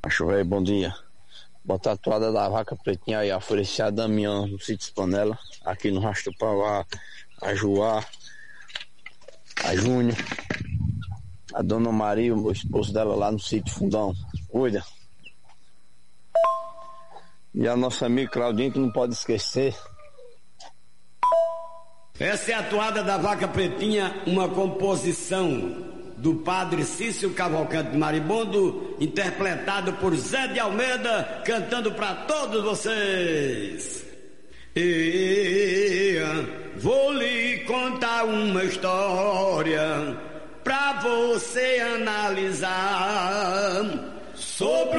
Cachorro aí, bom dia. Bota a toada da vaca pretinha aí, a Florescia Damião, no sítio Espanela, aqui no Rastro Pau, a Joá, a Júnior, a Dona Maria, o esposo dela lá no sítio Fundão. Cuida. E a nossa amiga Claudinha, que não pode esquecer. Essa é a toada da vaca pretinha, uma composição do padre Cício Cavalcante Maribondo, interpretado por Zé de Almeida, cantando para todos vocês. Vou lhe contar uma história pra você analisar.